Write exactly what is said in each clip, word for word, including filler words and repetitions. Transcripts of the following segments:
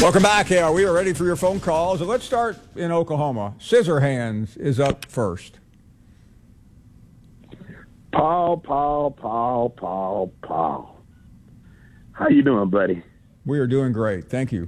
Welcome back. Yeah, we are ready for your phone calls. And let's start in Oklahoma. Scissorhands is up first. Paul, Paul, Paul, Paul, Paul. How you doing, buddy? We are doing great. Thank you.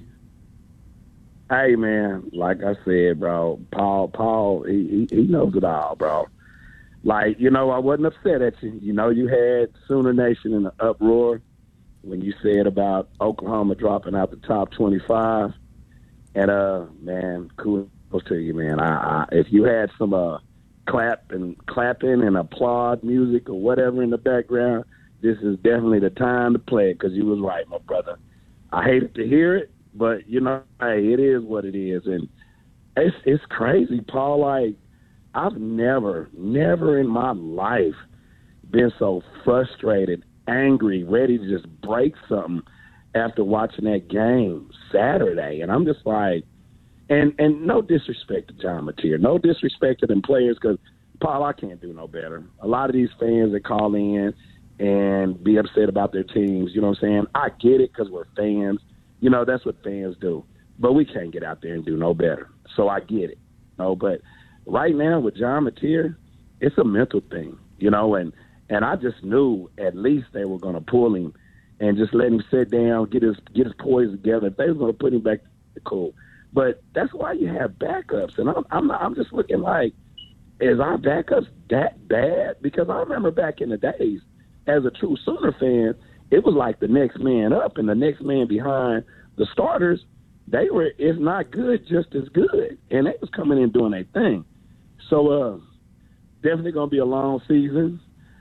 Hey, man, like I said, bro, Paul, Paul, he, he, he knows it all, bro. Like, you know, I wasn't upset at you. You know, you had Sooner Nation in an uproar when you said about Oklahoma dropping out the top twenty-five. And, uh, man, kudos to you, man. I, I, if you had some uh, clap and clapping and applaud music or whatever in the background, this is definitely the time to play it because you was right, my brother. I hated to hear it, but, you know, hey, it is what it is. And it's, it's crazy, Paul. Like, I've never, never in my life been so frustrated, angry, ready to just break something after watching that game Saturday. And I'm just like, and and no disrespect to John Mateer, no disrespect to them players, because, Paul, I can't do no better. A lot of these fans that call in and be upset about their teams, you know what I'm saying? I get it because we're fans. You know, that's what fans do. But we can't get out there and do no better. So I get it. No, but right now with John Mateer, it's a mental thing, you know, and, and I just knew at least they were going to pull him and just let him sit down, get his get his poise together. If they were going to put him back, cool. But that's why you have backups. And I'm I'm, not, I'm just looking like, is our backups that bad? Because I remember back in the days, as a true Sooner fan, it was like the next man up and the next man behind the starters. They were, if not good, just as good. And they was coming in doing their thing. So uh, definitely going to be a long season.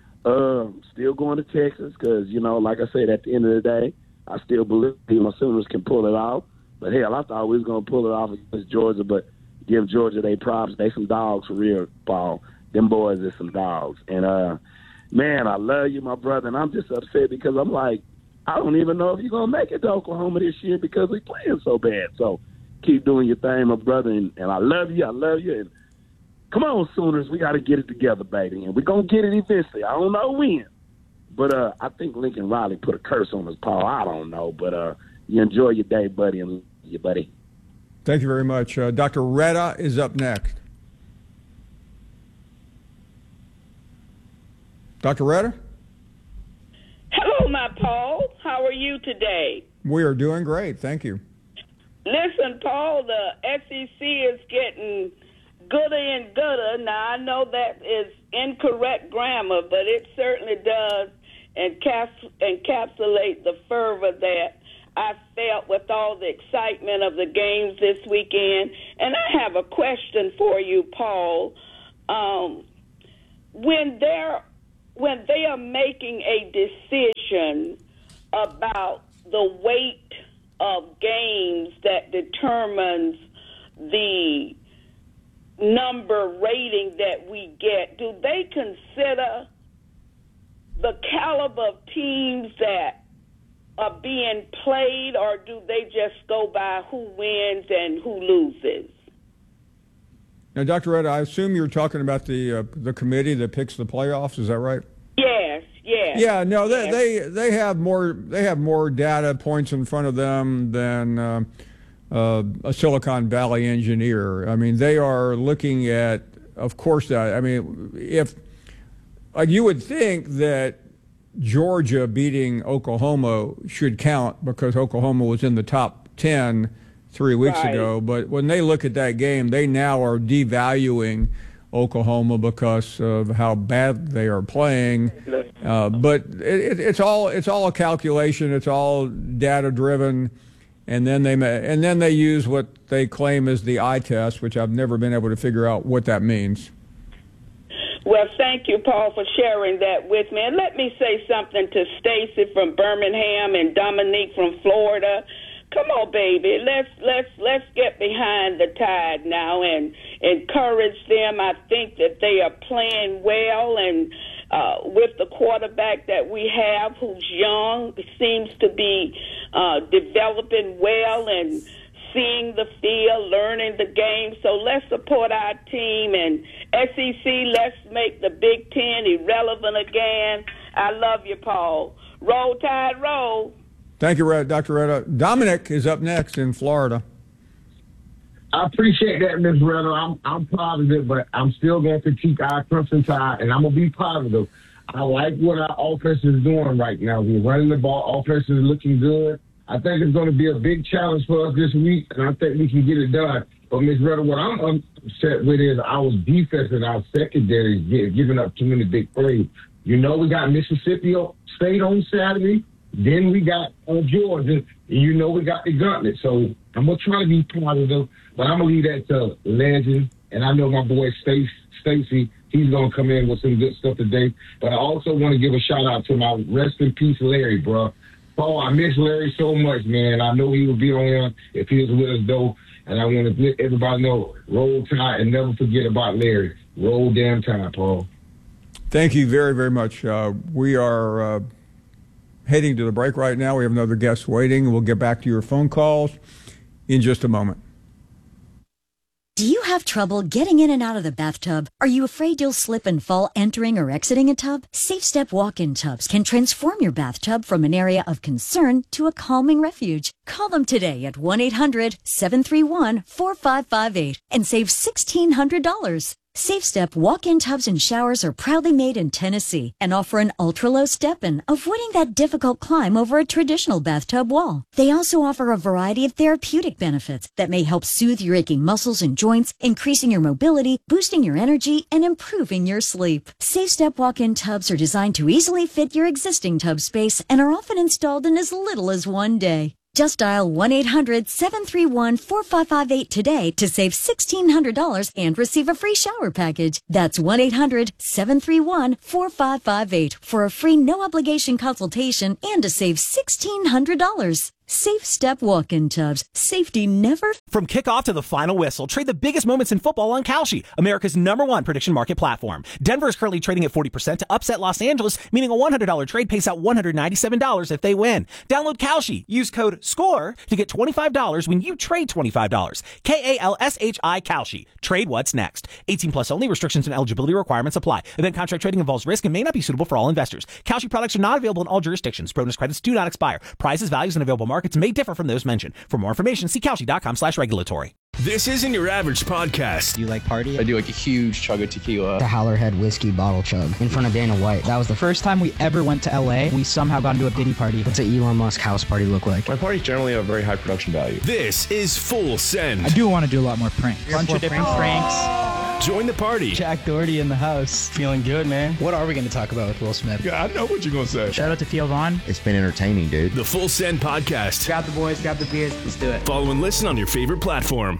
Uh, still going to Texas because, you know, like I said, at the end of the day, I still believe my Sooners can pull it off. But, hell, I thought we was going to pull it off against Georgia, but give Georgia their props. They some dogs for real, Paul. Them boys is some dogs. And, uh, man, I love you, my brother, and I'm just upset because I'm like, I don't even know if you're going to make it to Oklahoma this year because we're playing so bad. So keep doing your thing, my brother, and, and I love you. I love you. And come on, Sooners, we got to get it together, baby, and we're going to get it eventually. I don't know when, but uh, I think Lincoln Riley put a curse on us, Paul. I don't know, but uh, you enjoy your day, buddy, and you, buddy. Thank you very much. Uh, Doctor Retta is up next. Doctor Retta? Hello, my Paul. How are you today? We are doing great. Thank you. Listen, Paul, the S E C is getting gooder and gooder. Now, I know that is incorrect grammar, but it certainly does encaps- encapsulate the fervor that I felt with all the excitement of the games this weekend. And I have a question for you, Paul. Um, when they're when they are making a decision about the weight of games that determines the number rating that we get, do they consider the caliber of teams that are being played, or do they just go by who wins and who loses? Now, Doctor Retta, I assume you're talking about the uh, the committee that picks the playoffs. Is that right? Yes, yes. Yeah, no, they yes. they, they have more they have more data points in front of them than uh, uh, a Silicon Valley engineer. I mean, they are looking at, of course, that. I mean, if like you would think that Georgia beating Oklahoma should count because Oklahoma was in the top ten three weeks right. ago. But when they look at that game, they now are devaluing Oklahoma because of how bad they are playing. Uh, but it, it's all it's all a calculation. It's all data driven, and then they and then they use what they claim is the eye test, which I've never been able to figure out what that means. Well, thank you, Paul, for sharing that with me. And let me say something to Stacy from Birmingham and Dominique from Florida. Come on, baby. Let's let's let's get behind the Tide now and encourage them. I think that they are playing well, and uh, with the quarterback that we have, who's young, seems to be uh, developing well and seeing the field, learning the game. So let's support our team, and S E C, let's make the Big Ten irrelevant again. I love you, Paul. Roll Tide, roll. Thank you, Red, Doctor Retta. Dominic is up next in Florida. I appreciate that, Miz Retta. I'm I'm positive, but I'm still going to keep our Crimson Tide, and I'm going to be positive. I like what our offense is doing right now. We're running the ball. Offense is looking good. I think it's going to be a big challenge for us this week, and I think we can get it done. But, Miz Retta, what I'm upset with is our defense and our secondary is giving up too many big plays. You know, we got Mississippi State on Saturday. Then we got uh, Georgia. And you know, we got the gauntlet. So I'm going to try to be positive, but I'm going to leave that to Legend. And I know my boy Stacy, Stacy, he's going to come in with some good stuff today. But I also want to give a shout-out to my rest in peace Larry, bro. Paul, I miss Larry so much, man. I know he would be on here if he was with us, though. And I want to let everybody know, roll tide and never forget about Larry. Roll damn tide, Paul. Thank you very, very much. Uh, we are uh, heading to the break right now. We have another guest waiting. We'll get back to your phone calls in just a moment. Do you have trouble getting in and out of the bathtub? Are you afraid you'll slip and fall entering or exiting a tub? SafeStep walk-in tubs can transform your bathtub from an area of concern to a calming refuge. Call them today at one eight hundred seven three one four five five eight and save sixteen hundred dollars. SafeStep walk-in tubs and showers are proudly made in Tennessee and offer an ultra-low step-in, avoiding that difficult climb over a traditional bathtub wall. They also offer a variety of therapeutic benefits that may help soothe your aching muscles and joints, increasing your mobility, boosting your energy, and improving your sleep. SafeStep walk-in tubs are designed to easily fit your existing tub space and are often installed in as little as one day. Just dial one eight hundred seven three one four five five eight today to save sixteen hundred dollars and receive a free shower package. That's one eight hundred seven three one four five five eight for a free no-obligation consultation and to save sixteen hundred dollars. SafeStep walk-in tubs. Safety never... From kickoff to the final whistle, trade the biggest moments in football on Kalshi, America's number one prediction market platform. Denver is currently trading at forty percent to upset Los Angeles, meaning a one hundred dollars trade pays out one hundred ninety-seven dollars if they win. Download Kalshi. Use code SCORE to get twenty-five dollars when you trade twenty-five dollars. K A L S H I Kalshi. Trade what's next. eighteen plus only. Restrictions and eligibility requirements apply. Event contract trading involves risk and may not be suitable for all investors. Kalshi products are not available in all jurisdictions. Bonus credits do not expire. Prices, values, and available markets may differ from those mentioned. For more information, see Kalshi.com slash regulatory. This isn't your average podcast. Do you like party? I do like a huge chug of tequila. The Howlerhead whiskey bottle chug in front of Dana White. That was the first time we ever went to L A. We somehow got into a Diddy party. What's an Elon Musk house party look like? My parties generally have a very high production value. This is Full Send. I do want to do a lot more pranks. Bunch of different pranks. Join the party. Jack Doherty in the house. Feeling good, man. What are we going to talk about with Will Smith? Yeah, I know what you're going to say. Shout out to Theo Vaughn. It's been entertaining, dude. The Full Send podcast. Grab the boys, grab the beers. Let's do it. Follow and listen on your favorite platform.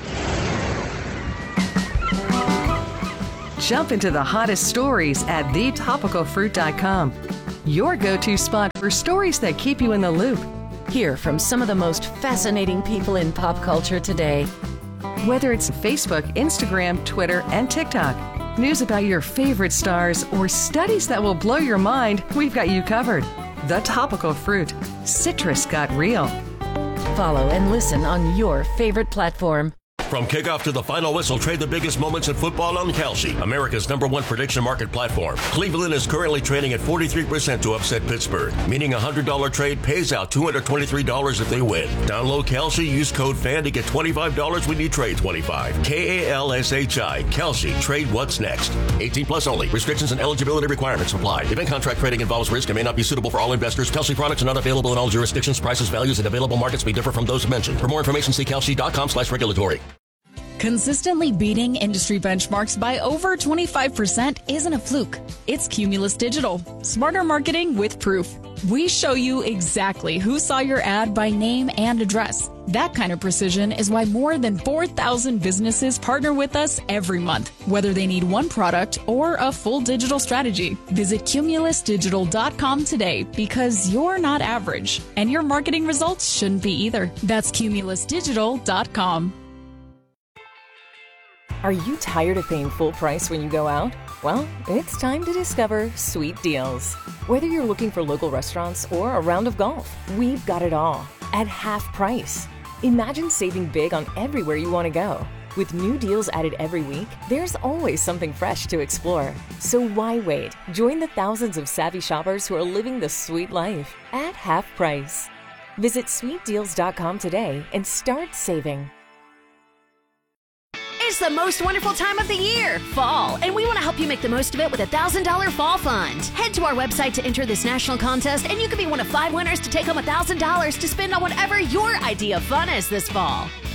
Jump into the hottest stories at the topical fruit dot com. Your go-to spot for stories that keep you in the loop. Hear from some of the most fascinating people in pop culture today. Whether it's Facebook, Instagram, Twitter, and TikTok, news about your favorite stars, or studies that will blow your mind, we've got you covered. The Topical Fruit. Citrus got real. Follow and listen on your favorite platform. From kickoff to the final whistle, trade the biggest moments in football on Kalshi, America's number one prediction market platform. Cleveland is currently trading at forty-three percent to upset Pittsburgh, meaning a one hundred dollars trade pays out two hundred twenty-three dollars if they win. Download Kalshi, use code FAN to get twenty-five dollars when you trade twenty-five dollars. K A L S H I, Kalshi. Trade what's next. eighteen plus only. Restrictions and eligibility requirements apply. Event contract trading involves risk and may not be suitable for all investors. Kalshi products are not available in all jurisdictions. Prices, values, and available markets may differ from those mentioned. For more information, see Kalshi.com slash regulatory. Consistently beating industry benchmarks by over twenty-five percent isn't a fluke. It's Cumulus Digital. Smarter marketing with proof. We show you exactly who saw your ad by name and address. That kind of precision is why more than four thousand businesses partner with us every month, whether they need one product or a full digital strategy. Visit cumulus digital dot com today because you're not average, and your marketing results shouldn't be either. That's cumulus digital dot com. Are you tired of paying full price when you go out? Well, it's time to discover Sweet Deals. Whether you're looking for local restaurants or a round of golf, we've got it all at half price. Imagine saving big on everywhere you want to go. With new deals added every week, there's always something fresh to explore. So why wait? Join the thousands of savvy shoppers who are living the sweet life at half price. Visit sweet deals dot com today and start saving. It's the most wonderful time of the year, fall, and we want to help you make the most of it with a one thousand dollars Fall Fund. Head to our website to enter this national contest, and you could be one of five winners to take home one thousand dollars to spend on whatever your idea of fun is this fall.